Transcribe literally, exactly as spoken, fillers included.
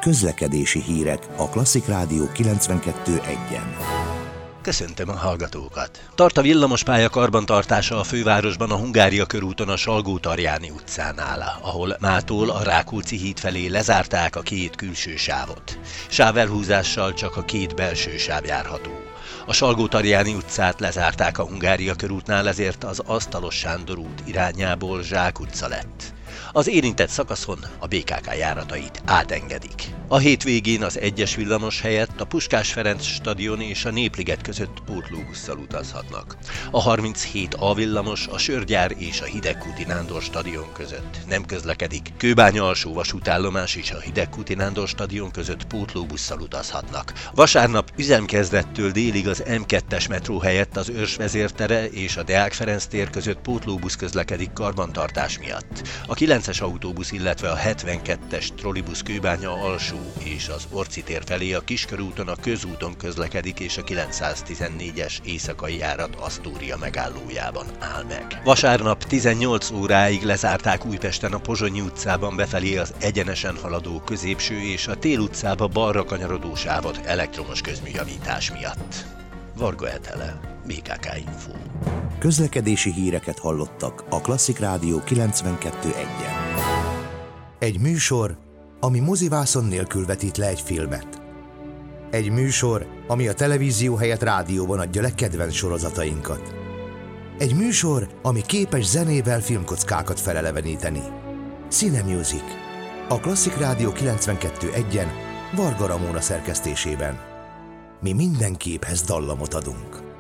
Közlekedési hírek a Klasszik Rádió kilencvenkettő egyen. Köszöntöm a hallgatókat! Tart a villamospálya karbantartása a fővárosban a Hungária körúton a Salgó-Tarjáni utcánál, ahol mától a Rákóczi híd felé lezárták a két külső sávot. Sávelhúzással csak a két belső sáv járható. A Salgó-Tarjáni utcát lezárták a Hungária körútnál, ezért az Asztalos Sándor út irányából Zsák utca lett. Az érintett szakaszon a bé ká ká járatait átengedik. A hétvégén az egyes villamos helyett a Puskás Ferenc stadion és a Népliget között pótlóbusszal utazhatnak. A harminchét A villamos a Sörgyár és a Hidegkúti Nándor stadion között nem közlekedik. Kőbánya alsó vasútállomás és a Hidegkúti Nándor stadion között pótlóbusszal utazhatnak. Vasárnap üzemkezdettől délig az em kettes metró helyett az Őrs vezértere és a Deák Ferenc tér között pótlóbusz közlekedik karbantartás miatt. A kilences autóbusz, illetve a hetvenkettes trollibusz Kőbánya alsó és az Orci tér felé a Kiskörúton a közúton közlekedik, és a kilencszáztizennégyes éjszakai járat Asztória megállójában áll meg. Vasárnap tizennyolc óráig lezárták Újpesten a Pozsonyi utcában befelé az egyenesen haladó középső és a Tél utcába balra kanyarodó sávot elektromos közműjavítás miatt. Varga Etele, bé ká ká Info. Közlekedési híreket hallottak a Klasszik Rádió kilencvenkettő egyen. Egy műsor, ami mozivászon nélkül vetít le egy filmet. Egy műsor, ami a televízió helyett rádióban adja le kedvenc sorozatainkat. Egy műsor, ami képes zenével filmkockákat feleleveníteni. Cine Music. A Klasszik Rádió kilencvenkettő egyen Varga Ramóna szerkesztésében. Mi minden képhez dallamot adunk.